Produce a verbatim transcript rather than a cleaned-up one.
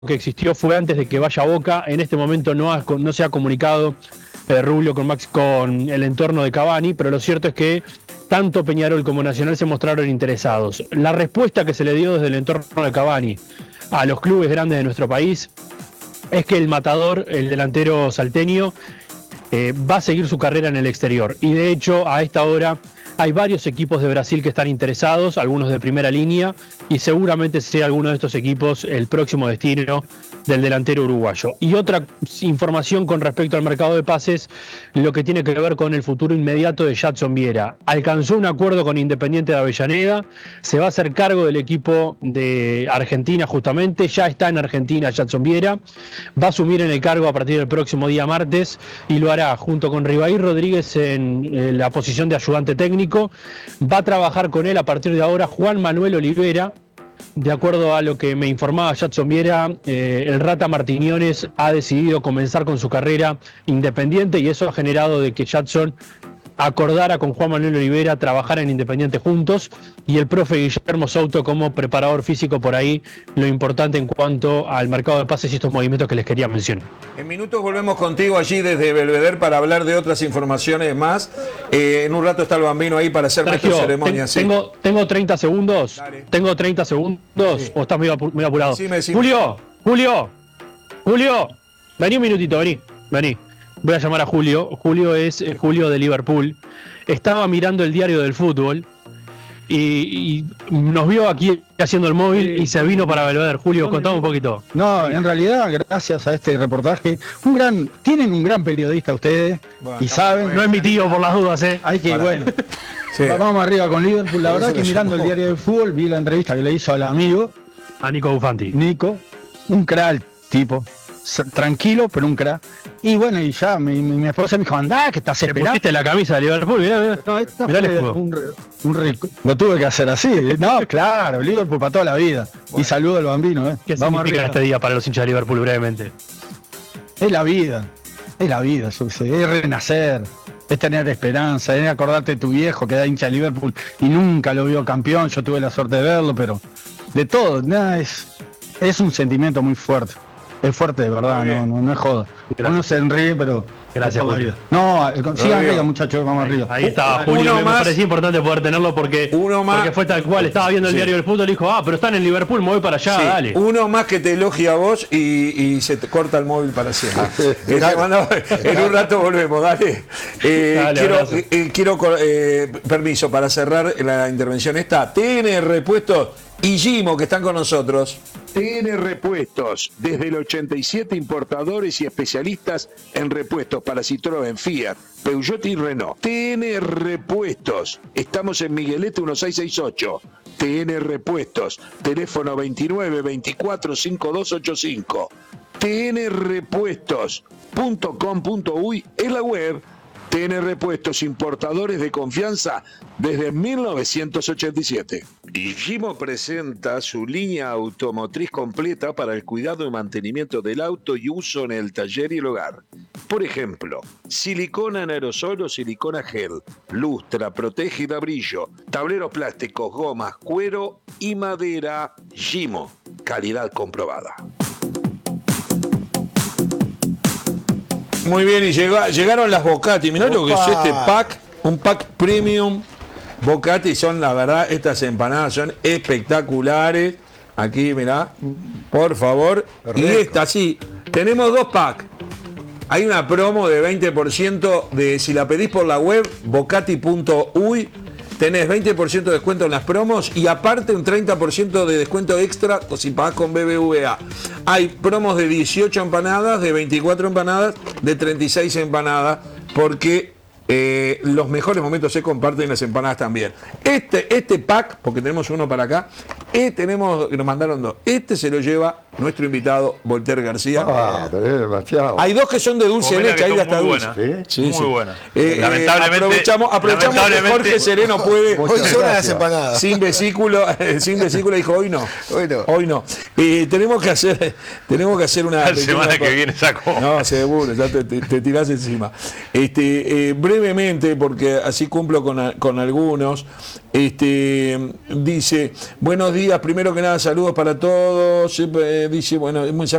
que existió fue antes de que vaya a Boca. En este momento no, ha, no se ha comunicado eh, Rubio con, Max, con el entorno de Cavani, pero lo cierto es que tanto Peñarol como Nacional se mostraron interesados. La respuesta que se le dio desde el entorno de Cavani a los clubes grandes de nuestro país es que el matador, el delantero salteño, eh, va a seguir su carrera en el exterior. Y de hecho, a esta hora hay varios equipos de Brasil que están interesados, algunos de primera línea, y seguramente sea alguno de estos equipos el próximo destino del delantero uruguayo. Y otra información con respecto al mercado de pases, lo que tiene que ver con el futuro inmediato de Jadson Viera. Alcanzó un acuerdo con Independiente de Avellaneda, se va a hacer cargo del equipo de Argentina justamente, ya está en Argentina Jadson Viera, va a asumir en el cargo a partir del próximo día martes y lo hará junto con Ribair Rodríguez en eh, la posición de ayudante técnico. Va a trabajar con él a partir de ahora Juan Manuel Olivera. De acuerdo a lo que me informaba Jadson Viera, eh, el Rata Martiñones ha decidido comenzar con su carrera independiente y eso ha generado de que Jadson acordara con Juan Manuel Olivera trabajar en Independiente juntos y el profe Guillermo Souto como preparador físico por ahí, lo importante en cuanto al mercado de pases y estos movimientos que les quería mencionar. En minutos volvemos contigo allí desde Belvedere para hablar de otras informaciones más. Eh, en un rato está el Bambino ahí para hacer nuestra ceremonia. Ten, sí. tengo, tengo treinta segundos. Dale. Tengo treinta segundos sí. O estás muy, muy apurado. Decime, decime. Julio, Julio, Julio, vení un minutito, vení, vení. Voy a llamar a Julio. Julio es eh, Julio de Liverpool. Estaba mirando el diario del fútbol y, y nos vio aquí haciendo el móvil y se vino para Belvedere. Julio, contame un poquito. No, en realidad, gracias a este reportaje, un gran, tienen un gran periodista ustedes bueno, y saben. Bueno. No es mi tío por las dudas, ¿eh? Hay que, bueno. Sí. Vamos arriba con Liverpool. La verdad que mirando el diario del fútbol vi la entrevista que le hizo al amigo. A Nico Bufanti. Nico, un crack tipo. Tranquilo, pero un crack. Y bueno, y ya mi, mi, mi esposa me dijo, andá, que estás esperando. ¿Te pusiste la camisa de Liverpool? Mirá, mirá. No, esta mirá fue un, un rico. Lo tuve que hacer así. No, claro, Liverpool para toda la vida. Bueno. Y saludo al Bambino. ¿eh? ¿Qué Vamos significa este día para los hinchas de Liverpool brevemente? Es la vida. Es la vida, yo sé. Es renacer. Es tener esperanza. Es acordarte de tu viejo que da hincha de Liverpool y nunca lo vio campeón. Yo tuve la suerte de verlo, pero de todo. Nada, es, es un sentimiento muy fuerte. Es fuerte, de verdad, no, no, no es joda. Uno se enríe, pero... Gracias, Julio. No, sigan arriba, muchachos, vamos arriba. Ahí está, Julio, me, me parecía importante poder tenerlo porque, uno más, porque fue tal cual, estaba viendo el sí. diario del fútbol y dijo, ah, pero están en Liverpool, me voy para allá, sí. dale. Uno más que te elogia a vos y, y se te corta el móvil para siempre. En un rato volvemos, dale. Eh, dale quiero, eh, quiero eh, permiso para cerrar la intervención esta. T N Repuestos y Gimo, que están con nosotros. T N Repuestos, desde el ochenta y siete importadores y especialistas en repuestos para Citroën, Fiat, Peugeot y Renault. T N Repuestos, estamos en Miguelete mil seiscientos sesenta y ocho. T N Repuestos, teléfono veintinueve veinticuatro cincuenta y dos ochenta y cinco. T N Repuestos punto com punto uy es la web. T N Repuestos, importadores de confianza desde mil novecientos ochenta y siete. Y Gimo presenta su línea automotriz completa para el cuidado y mantenimiento del auto y uso en el taller y el hogar. Por ejemplo, silicona en aerosol o silicona gel, lustra, protege y da brillo, tableros plásticos, gomas, cuero y madera. Gimo, calidad comprobada. Muy bien, y llegó, llegaron las Bocati. Mirá lo que es este pack, un pack premium Bocati. Son, la verdad, estas empanadas son espectaculares. Aquí, mirá, por favor. Y esta, sí, tenemos dos packs. Hay una promo de veinte por ciento de, si la pedís por la web, bocati punto uy, tenés veinte por ciento de descuento en las promos y aparte un treinta por ciento de descuento extra si pagás con B B V A. Hay promos de dieciocho empanadas, de veinticuatro empanadas, de treinta y seis empanadas, porque eh, los mejores momentos se comparten en las empanadas también. Este, este pack, porque tenemos uno para acá, eh, tenemos, nos mandaron dos. Este se lo lleva nuestro invitado Voltaire García. Ah, demasiado. Hay dos que son de dulce de leche, ahí hasta dulce. Buena. ¿Sí? Muy Sí, buena. Eh, lamentablemente, aprovechamos, aprovechamos lamentablemente, que Jorge Sereno puede. Hoy son las empanadas. Sin vesículo, sin vesículo dijo hoy no. Hoy no. Hoy no. Eh, tenemos que hacer, tenemos que hacer una. La semana que viene saco. No, seguro, ya te, te, te tirás encima. Este, eh, brevemente, porque así cumplo con, con algunos. Este, dice, buenos días, primero que nada, saludos para todos. Eh, Eh, dice, bueno, un mensaje